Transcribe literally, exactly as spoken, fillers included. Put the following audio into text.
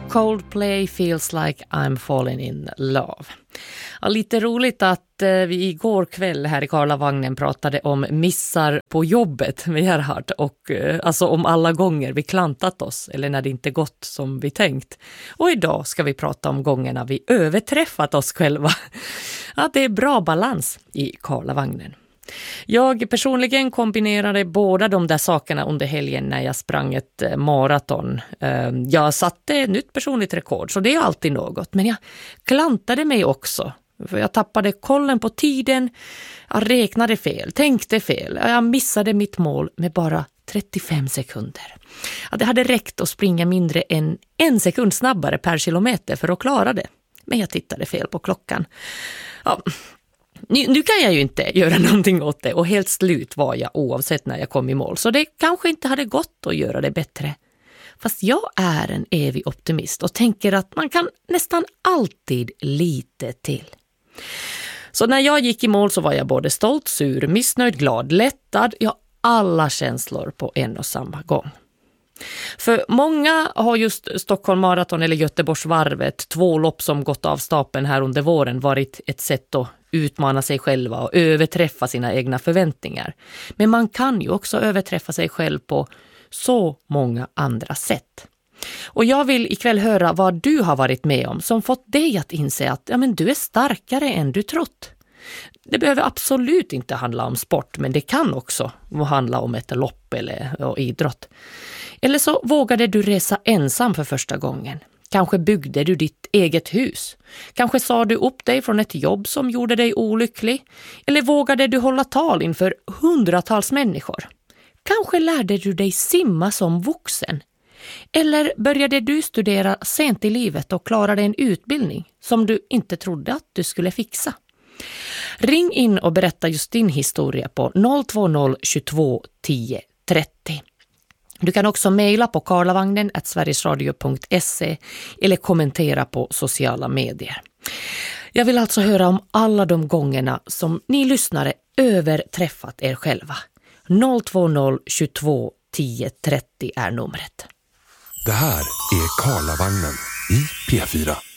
Coldplay feels like I'm falling in love. Ja, lite roligt att eh, vi igår kväll här i Karlavagnen pratade om missar på jobbet med Gerhard och eh, alltså om alla gånger vi klantat oss eller när det inte gått som vi tänkt. Och idag ska vi prata om gångerna vi överträffat oss själva. Ja, det är bra balans i Karlavagnen. Jag personligen kombinerade båda de där sakerna under helgen när jag sprang ett maraton. Jag satte nytt personligt rekord, så det är alltid något. Men jag klantade mig också. För jag tappade kollen på tiden, jag räknade fel, tänkte fel. Jag missade mitt mål med bara trettiofem sekunder. Ja, det hade räckt att springa mindre än en sekund snabbare per kilometer för att klara det. Men jag tittade fel på klockan. Ja... Nu, nu kan jag ju inte göra någonting åt det och helt slut var jag oavsett när jag kom i mål. Så det kanske inte hade gått att göra det bättre. Fast jag är en evig optimist och tänker att man kan nästan alltid lite till. Så när jag gick i mål så var jag både stolt, sur, missnöjd, glad, lättad. Ja, alla känslor på en och samma gång. För många har just Stockholm Marathon eller Göteborgsvarvet, två lopp som gått av stapeln här under våren, varit ett sätt att utmana sig själva och överträffa sina egna förväntningar. Men man kan ju också överträffa sig själv på så många andra sätt. Och jag vill ikväll höra vad du har varit med om som fått dig att inse att ja, men du är starkare än du trott. Det behöver absolut inte handla om sport, men det kan också handla om ett lopp eller idrott. Eller så vågade du resa ensam för första gången. Kanske byggde du ditt eget hus. Kanske sa du upp dig från ett jobb som gjorde dig olycklig. Eller vågade du hålla tal inför hundratals människor. Kanske lärde du dig simma som vuxen. Eller började du studera sent i livet och klarade en utbildning som du inte trodde att du skulle fixa. Ring in och berätta just din historia på noll två noll tjugotvå tio trettio. Du kan också mejla på karlavagnen at sverigesradio punkt se eller kommentera på sociala medier. Jag vill alltså höra om alla de gångerna som ni lyssnare överträffat er själva. noll två noll tjugotvå tio trettio är numret. Det här är Karlavagnen i P fyra.